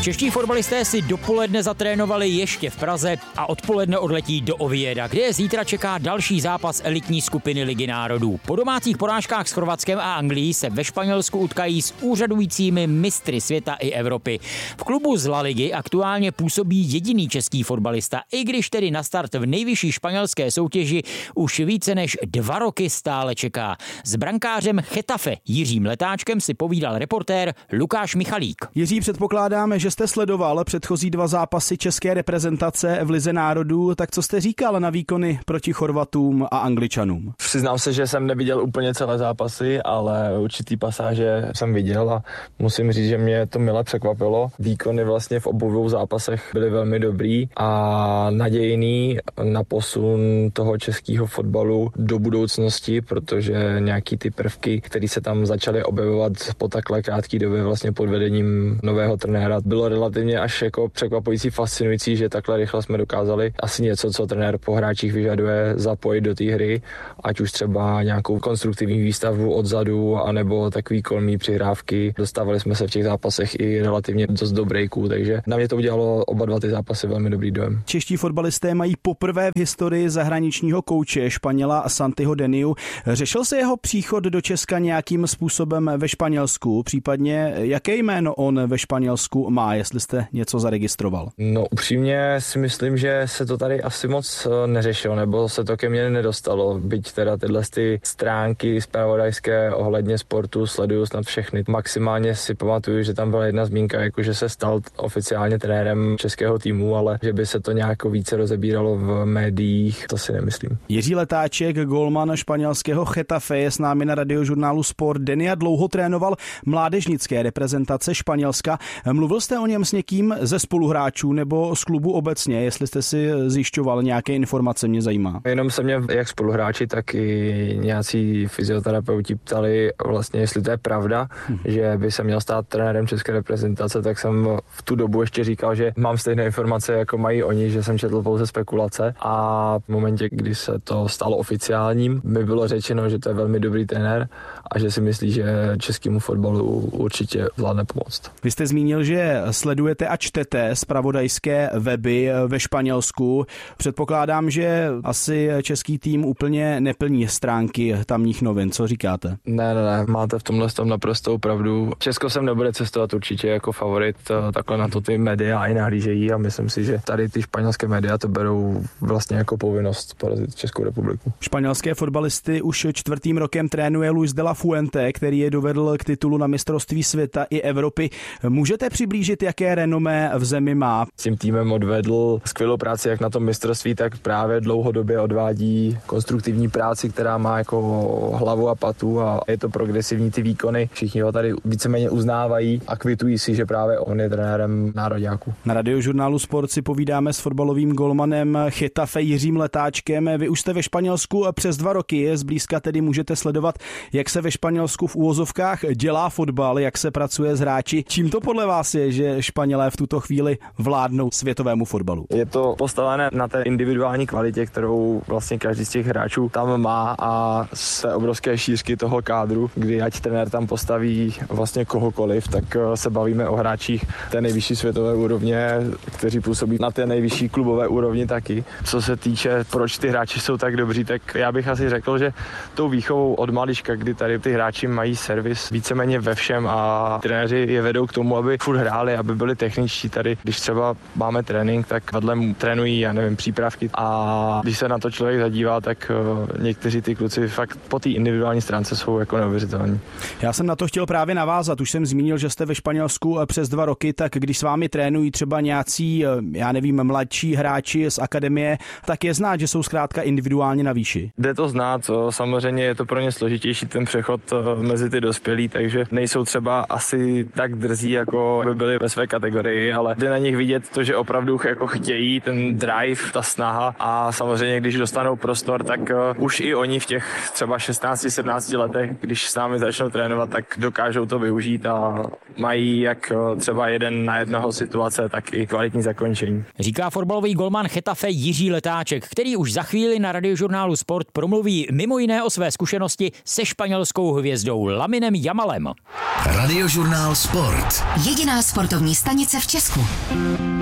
Čeští fotbalisté si dopoledne zatrénovali ještě v Praze a odpoledne odletí do Ovieda, kde je zítra čeká další zápas elitní skupiny Ligy národů. Po domácích porážkách s Chorvatskem a Anglií se ve Španělsku utkají s úřadujícími mistry světa i Evropy. V klubu z La Ligy aktuálně působí jediný český fotbalista, i když tedy na start v nejvyšší španělské soutěži už více než 2 roky stále čeká. S brankářem Getafe Jiřím Letáčkem si povídal reportér Lukáš Michalík. Jiří, předpokládáme, že jste sledoval předchozí 2 zápasy české reprezentace v Lize národů, tak co jste říkal na výkony proti Chorvatům a Angličanům? Přiznám se, že jsem neviděl úplně celé zápasy, ale určitý pasáže jsem viděl a musím říct, že mě to mile překvapilo. Výkony vlastně v obou zápasech byly velmi dobrý a nadějný na posun toho českého fotbalu do budoucnosti, protože nějaký ty prvky, které se tam začaly objevovat po takhle krátké době vlastně pod vedením nového trenéra, bylo relativně až jako překvapující, fascinující, že takhle rychle jsme dokázali asi něco, co trenér po hráčích vyžaduje, zapojit do té hry, ať už třeba nějakou konstruktivní výstavbu odzadu, anebo takový kolmý přihrávky. Dostávali jsme se v těch zápasech i relativně dost do breaků, takže na mě to udělalo oba 2 ty zápasy velmi dobrý dojem. Čeští fotbalisté mají poprvé v historii zahraničního kouče Španěla Santiho Deniu. Řešil se jeho příchod do Česka nějakým způsobem ve Španělsku? Případně jaké jméno on ve Španělsku má, jestli jste něco zaregistroval? No upřímně si myslím, že se to tady asi moc neřešilo, nebo se to ke mně nedostalo, byť teda tyhle ty stránky zpravodajské ohledně sportu sleduju snad všechny. Maximálně si pamatuju, že tam byla jedna zmínka, jako že se stal oficiálně trenérem českého týmu, ale že by se to nějak více rozebíralo v médiích, to si nemyslím. Jiří Letáček, gólman španělského Getafe, je s námi na radiožurnálu Sport. Denia dlouho trénoval mládežnické reprezentace Španělska. Mluvil jste o něm s někým ze spoluhráčů nebo z klubu obecně, jestli jste si zjišťoval nějaké informace, mě zajímá. Jenom se mě jak spoluhráči, tak i nějací fyzioterapeuti ptali vlastně, jestli to je pravda, že by se měl stát trenérem české reprezentace, tak jsem v tu dobu ještě říkal, že mám stejné informace, jako mají oni, že jsem četl pouze spekulace a v momentě, kdy se to stalo oficiálním, mi bylo řečeno, že to je velmi dobrý trenér a že si myslí, že českému fotbalu určitě zvládne pomoct. Vy jste zmínil, že sledujete a čtete zpravodajské weby ve Španělsku. Předpokládám, že asi český tým úplně neplní stránky tamních novin. Co říkáte? Ne, máte v tomhle tom naprostou pravdu. Česko sem nebude cestovat určitě jako favorit, takhle na to ty média i nahlížejí a myslím si, že tady ty španělské média to berou vlastně jako povinnost porazit Českou republiku. Španělské fotbalisty už 4. rokem trénuje Luis de la Fuente, který je dovedl k titulu na mistrovství světa i Evropy. Můžete přiblížit, jaké renomé v zemi má? S tím týmem odvedl skvělou práci jak na tom mistrovství, tak právě dlouhodobě odvádí konstruktivní práci, která má jako hlavu a patu a je to progresivní ty výkony. Všichni ho tady víceméně uznávají a kvitují si, že právě on je trenérem nároďáků. Na radiožurnálu Sport si povídáme s fotbalovým golmanem Getafe Jiřím Letáčkem. Vy už jste ve Španělsku přes 2 roky, zblízka tedy můžete sledovat, jak se ve Španělsku v úvozovkách dělá fotbal, jak se pracuje s hráči. Čím to podle vás je, že Španělé v tuto chvíli vládnou světovému fotbalu? Je to postavené na té individuální kvalitě, kterou vlastně každý z těch hráčů tam má a se obrovské šířky toho kádru, kdy ať trenér tam postaví vlastně kohokoliv, tak se bavíme o hráčích té nejvyšší světové úrovně, kteří působí na té nejvyšší klubové úrovni taky. Co se týče, proč ty hráči jsou tak dobří, tak já bych asi řekl, že tou výchovou od malička, kdy tady ty hráči mají servis víceméně ve všem a trenéři je vedou k tomu, aby furt hráli, aby byli techničtí. Tady, když třeba máme trénink, tak vedle trénují, já nevím, přípravky a když se na to člověk zadívá, tak někteří ty kluci fakt po té individuální stránce jsou jako neuvěřitelní. Já jsem na to chtěl právě navázat. Už jsem zmínil, že jste ve Španělsku přes 2 roky, tak když s vámi trénují třeba nějací, já nevím, mladší hráči z akademie, tak je znát, že jsou zkrátka individuálně na výši. Jde to znát, samozřejmě je to pro ně složitější ten přechod mezi ty dospělí, takže nejsou třeba asi tak drzí, jako by byli ve své kategorii, ale jde na nich vidět to, že opravdu jako chtějí ten drive, ta snaha a samozřejmě, když dostanou prostor, tak už i oni v těch třeba 16-17 letech, když s námi začnou trénovat, tak dokážou to využít a mají jak třeba 1-na-1 situace, tak i kvalitní zakončení. Říká fotbalový golman Getafe Jiří Letáček, který už za chvíli na radiožurnálu Sport promluví mimo jiné o své zkušenosti se španělskou hvězdou Laminem Yamalem. Radiožurnál Sport. Jediná sportovní Sportovní stanice v Česku.